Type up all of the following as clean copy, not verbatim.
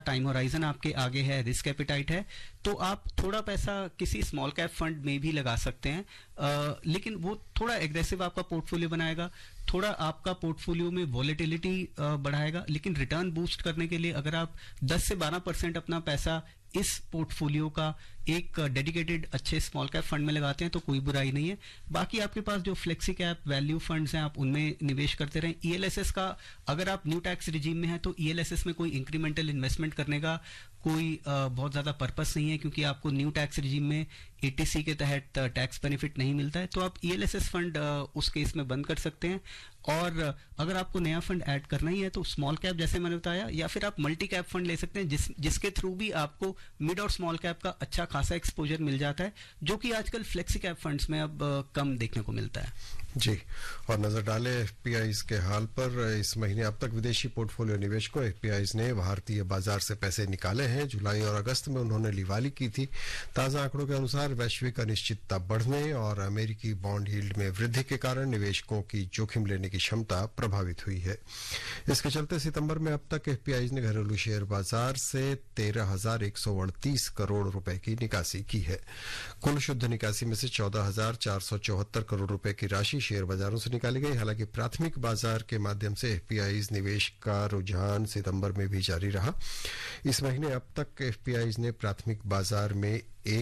Time horizon आपके आगे है, रिस्क एपिटाइट है, तो आप थोड़ा पैसा किसी स्मॉल कैप फंड में भी लगा सकते हैं। लेकिन वो थोड़ा एग्रेसिव आपका पोर्टफोलियो बनाएगा, थोड़ा आपका पोर्टफोलियो में वॉलेटिलिटी बढ़ाएगा, लेकिन रिटर्न बूस्ट करने के लिए अगर आप 10 से 12% अपना पैसा इस पोर्टफोलियो का एक डेडिकेटेड अच्छे स्मॉल कैप फंड में लगाते हैं तो कोई बुराई नहीं है। बाकी आपके पास जो फ्लेक्सी कैप वैल्यू फंड्स हैं आप उनमें निवेश करते रहें। ईएलएसएस का अगर आप न्यू टैक्स रिजीम में हैं तो ईएलएसएस में कोई इंक्रीमेंटल इन्वेस्टमेंट करने का कोई बहुत ज्यादा पर्पस नहीं है, क्योंकि आपको न्यू टैक्स रिजीम में एटीसी के तहत टैक्स बेनिफिट नहीं मिलता है, तो आप ईएलएसएस फंड उस केस में बंद कर सकते हैं। और अगर आपको नया फंड ऐड करना ही है तो स्मॉल कैप जैसे मैंने बताया, या फिर आप मल्टी कैप फंड ले सकते हैं जिसके थ्रू भी आपको मिड और स्मॉल कैप का अच्छा खासा एक्सपोजर मिल जाता है, जो कि आजकल फ्लेक्सी कैप फंड्स में अब कम देखने को मिलता है। जी, और नजर डालें एफपीआईज के हाल पर। इस महीने अब तक विदेशी पोर्टफोलियो निवेशकों एफपीआईज ने भारतीय बाजार से पैसे निकाले हैं। जुलाई और अगस्त में उन्होंने लिवाली की थी। ताजा आंकड़ों के अनुसार वैश्विक अनिश्चितता बढ़ने और अमेरिकी बॉन्ड यील्ड में वृद्धि के कारण निवेशकों की जोखिम लेने की क्षमता प्रभावित हुई है। इसके चलते सितंबर में अब तक एफपीआईज ने घरेलू शेयर बाजार से 13,138 करोड़ रुपए की निकासी की है। कुल शुद्ध निकासी में से 14,474 करोड़ रुपए की राशि शेयर बाजारों से निकाली गई। हालांकि प्राथमिक बाजार के माध्यम से एफपीआईज निवेश का रुझान सितंबर में भी जारी रहा। इस महीने अब तक एफपीआईज ने प्राथमिक बाजार में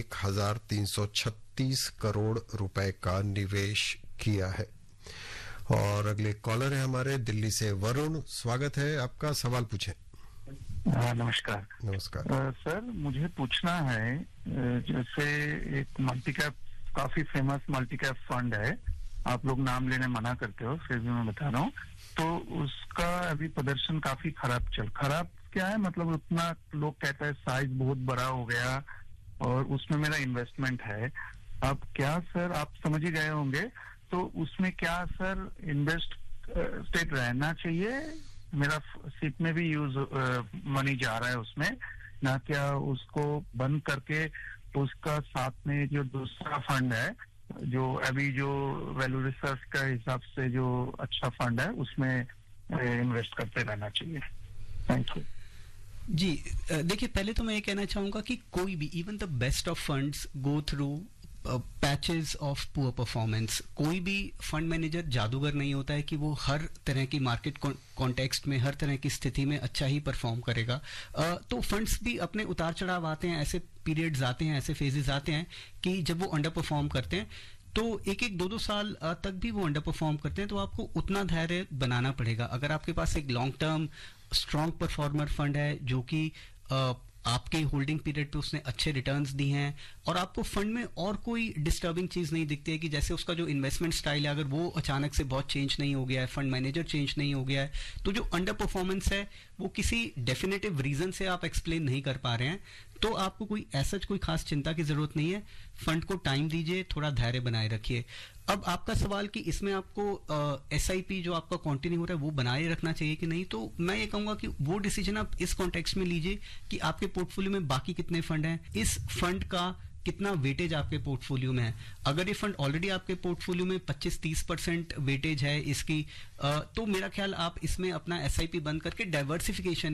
1,336 करोड़ रुपए का निवेश किया है। और अगले कॉलर है हमारे दिल्ली से वरुण, स्वागत है आपका, सवाल पूछें। नमस्कार। नमस्कार सर, मुझे पूछना है, जैसे एक मल्टी कैप, काफी फेमस मल्टी कैप फंड है, आप लोग नाम लेने मना करते हो, फिर भी मैं बता रहा हूँ, तो उसका अभी प्रदर्शन काफी खराब क्या है, मतलब उतना लोग कहते हैं साइज बहुत बड़ा हो गया और उसमें मेरा इन्वेस्टमेंट है। अब क्या सर, आप समझ ही गए होंगे, तो उसमें क्या सर इन्वेस्ट स्टेट रहना चाहिए? मेरा सीट में भी यूज मनी जा रहा है उसमें, ना क्या उसको बंद करके उसका साथ में जो दूसरा फंड है, जो अभी जो वैल्यू रिसर्च का हिसाब से जो अच्छा फंड है, उसमें इन्वेस्ट करते रहना चाहिए? Thank you. जी, देखिए, पहले तो मैं ये कहना चाहूंगा कि कोई भी, even the best of funds go through patches of poor performance. कोई भी फंड मैनेजर जादूगर नहीं होता है कि वो हर तरह की मार्केट कॉन्टेक्स्ट में, हर तरह की स्थिति में अच्छा ही परफॉर्म करेगा। तो फंड्स भी अपने उतार चढ़ाव आते हैं, ऐसे पीरियड्स आते हैं, ऐसे फेजेस आते हैं कि जब वो अंडर परफॉर्म करते हैं, तो एक 2-2 साल तक भी वो अंडर परफॉर्म करते हैं, तो आपको उतना धैर्य बनाना पड़ेगा। अगर आपके पास एक long term strong performer fund है जो कि आपके होल्डिंग पीरियड पे उसने अच्छे रिटर्न्स दी हैं और आपको फंड में और कोई डिस्टर्बिंग चीज नहीं दिखती है कि जैसे उसका जो इन्वेस्टमेंट स्टाइल है अगर वो अचानक से बहुत चेंज नहीं हो गया है, फंड मैनेजर चेंज नहीं हो गया है, तो जो अंडर परफॉर्मेंस है वो किसी डेफिनेटिव रीजन से आप एक्सप्लेन नहीं कर पा रहे हैं, तो आपको कोई खास चिंता की जरूरत नहीं है। फंड को टाइम दीजिए, थोड़ा धैर्य बनाए रखिए। अब आपका सवाल कि इसमें आपको एसआईपी जो आपका कंटिन्यू हो रहा है वो बनाए रखना चाहिए कि नहीं, तो मैं ये कहूंगा कि वो डिसीजन आप इस कॉन्टेक्स्ट में लीजिए कि आपके पोर्टफोलियो में बाकी कितने फंड हैं, इस फंड का कितना वेटेज आपके पोर्टफोलियो में है। अगर ये फंड ऑलरेडी आपके पोर्टफोलियो में 25-30% वेटेज है इसकी, तो मेरा ख्याल आप इसमें अपना एसआईपी बंद करके डाइवर्सिफिकेशन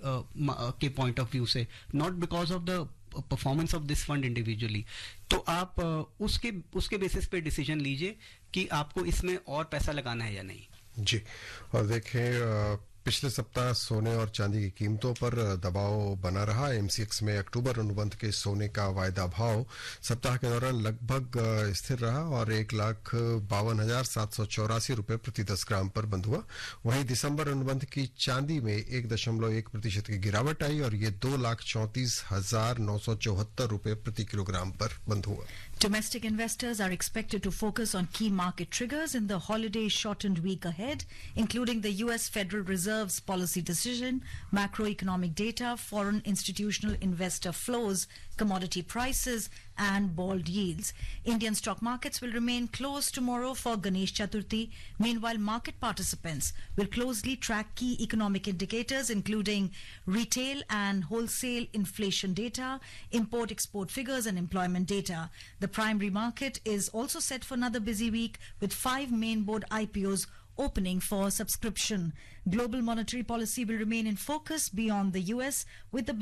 के पॉइंट ऑफ व्यू से, not because of the performance of this fund individually, तो आप उसके बेसिस पे डिसीजन लीजिए कि आपको इसमें और पैसा लगाना है या नहीं। जी, और देखें पिछले सप्ताह सोने और चांदी की कीमतों पर दबाव बना रहा। एमसीएक्स में अक्टूबर अनुबंध के सोने का वायदा भाव सप्ताह के दौरान लगभग स्थिर रहा और 1,52,784 रुपए प्रति 10 ग्राम पर बंद हुआ। वहीं दिसंबर अनुबंध की चांदी में 1.1% की गिरावट आई और ये 2,34,974 रुपए प्रति किलोग्राम पर बंद हुआ। Domestic investors are expected to focus on key market triggers in the holiday-shortened week ahead, including the U.S. Federal Reserve's policy decision, macroeconomic data, foreign institutional investor flows, commodity prices, and bond yields. Indian stock markets will remain closed tomorrow for Ganesh Chaturthi. Meanwhile, market participants will closely track key economic indicators, including retail and wholesale inflation data, import-export figures, and employment data. The primary market is also set for another busy week with 5 main board IPOs opening for subscription. Global monetary policy will remain in focus beyond the US, with the